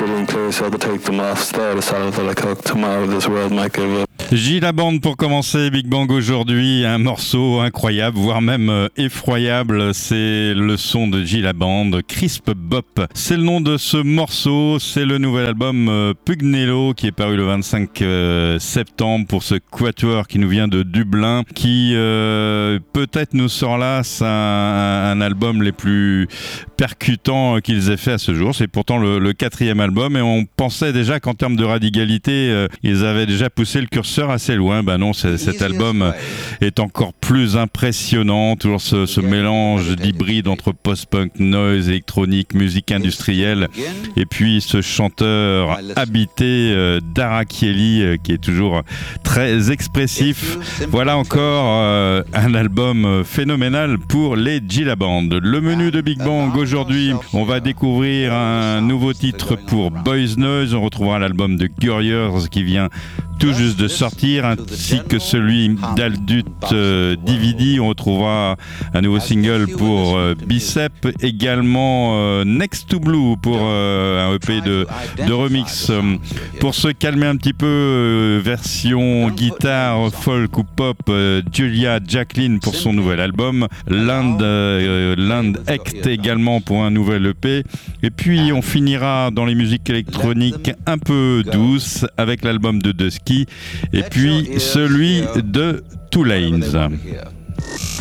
feeling clear, so I could take them off. Start a salad that I cook. Tomorrow this world might give up. Gila Band pour commencer Big Bang aujourd'hui, un morceau incroyable, voire même effroyable, c'est le son de Gila Band, Crisp Bop. C'est le nom de ce morceau, c'est le nouvel album Pugnello qui est paru le 25 septembre pour ce quatuor qui nous vient de Dublin, qui peut-être nous sort là un album les plus percutants qu'ils aient fait à ce jour. C'est pourtant le quatrième album et on pensait déjà qu'en termes de radicalité, ils avaient déjà poussé le curseur assez loin. Ben non, cet album est encore plus impressionnant, toujours ce mélange d'hybride entre post-punk, noise, électronique, musique industrielle et puis ce chanteur habité Dara Kelly qui est toujours très expressif. Voilà encore un album phénoménal pour les Gila Band. Le menu de Big Bang aujourd'hui, on va découvrir un nouveau titre pour Boys Noise, on retrouvera l'album de Guriers qui vient tout juste de sortir, ainsi que celui d'Aldut DVD. On retrouvera un nouveau single pour Bicep, également Next to Blue pour un EP de remix. Pour se calmer un petit peu, version guitare, folk ou pop, Julia Jacqueline pour son nouvel album, Land Act également pour un nouvel EP. Et puis on finira dans les musiques électroniques un peu douces avec l'album de Dusky et puis celui de Two Lanes.